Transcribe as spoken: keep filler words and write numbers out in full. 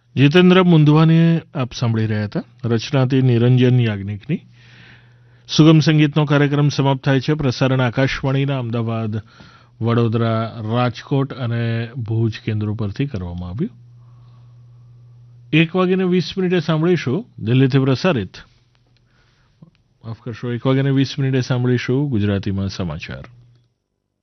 જીતેન્દ્ર મુંદવાને આપ સાંભળી રહ્યા હતા. રચના હતી નિરંજન યાજ્ઞિકની. સુગમ સંગીતનો કાર્યક્રમ સમાપ્ત થાય છે. પ્રસારણ આકાશવાણીના અમદાવાદ, વડોદરા, રાજકોટ અને ભુજ કેન્દ્રો પરથી કરવામાં આવ્યું. એક વાગ્યાને વીસ મિનિટે સાંભળીશું દિલ્હીથી પ્રસારિત માફ કરશો એક વાગ્યાને વીસ મિનિટે સાંભળીશું ગુજરાતીમાં સમાચાર.